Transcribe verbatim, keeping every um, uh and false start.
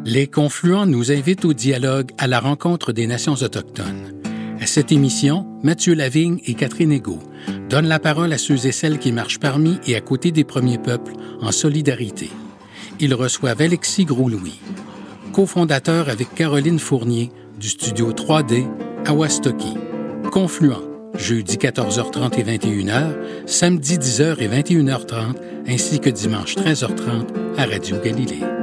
Les Confluents nous invitent au dialogue à la rencontre des nations autochtones. À cette émission, Mathieu Lavigne et Catherine Égaud donnent la parole à ceux et celles qui marchent parmi et à côté des premiers peuples en solidarité. Ils reçoivent Alexis Gros-Louis, cofondateur avec Caroline Fournier du studio trois D à Wastoki. Confluents, jeudi quatorze heures trente et vingt et une heures, samedi dix heures et vingt et une heures trente, ainsi que dimanche treize heures trente à Radio Galilée.